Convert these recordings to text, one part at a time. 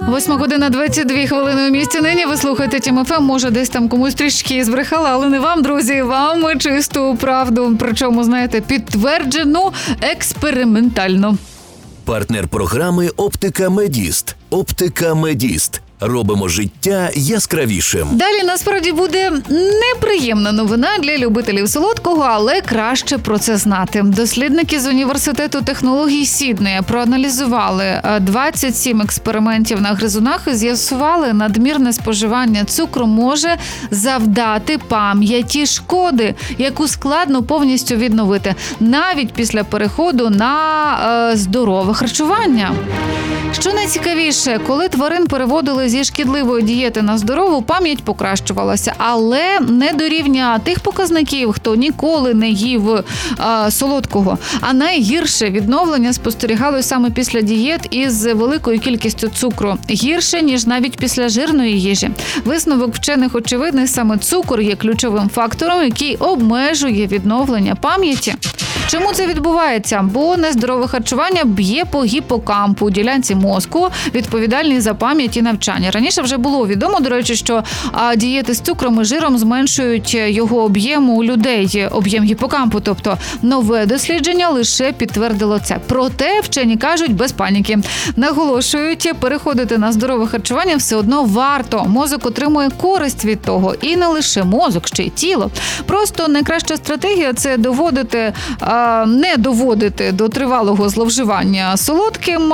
8:22 у місті нині. Ви слухаєте Тім ФМ. Може, десь там комусь трішки збрехала, але не вам, друзі. Вам чисту правду. Причому, знаєте, підтверджену експериментально. Партнер програми «Оптика Медіст». «Оптика Медіст». Робимо життя яскравішим. Далі, насправді, буде неприємна новина для любителів солодкого, але краще про це знати. Дослідники з Університету технологій Сіднея проаналізували 27 експериментів на гризунах і з'ясували, надмірне споживання цукру може завдати пам'яті шкоди, яку складно повністю відновити, навіть після переходу на здорове харчування. Що найцікавіше, коли тварин переводили зі шкідливої дієти на здорову, пам'ять покращувалася, але не до рівня тих показників, хто ніколи не їв солодкого. А найгірше відновлення спостерігалося саме після дієт із великою кількістю цукру. Гірше, ніж навіть після жирної їжі. Висновок вчених очевидний, саме цукор є ключовим фактором, який обмежує відновлення пам'яті. Чому це відбувається? Бо нездорове харчування б'є по гіпокампу, ділянці мозку, відповідальній за пам'ять і навчання. Раніше вже було відомо, до речі, що дієти з цукром і жиром зменшують його об'єм у людей, об'єм гіпокампу. Тобто нове дослідження лише підтвердило це. Проте вчені кажуть без паніки. Наголошують, переходити на здорове харчування все одно варто. Мозок отримує користь від того. І не лише мозок, ще й тіло. Просто найкраща стратегія – це не доводити до тривалого зловживання солодким,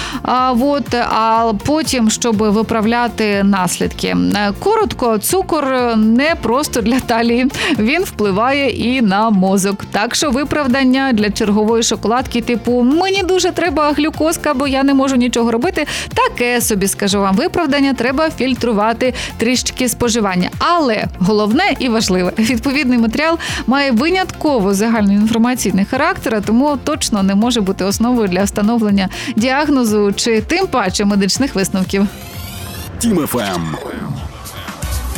а потім, щоб виправляти наслідки. Коротко, цукор не просто для талії, він впливає і на мозок. Так що виправдання для чергової шоколадки типу «мені дуже треба глюкозка, бо я не можу нічого робити» – таке собі, скажу вам, виправдання, треба фільтрувати трішки споживання. Але головне і важливе, відповідний матеріал має винятково загальноінформаційний характер, тому точно не може бути основою для встановлення діагнозу чи тим паче медичних висновків. Тім ФМ.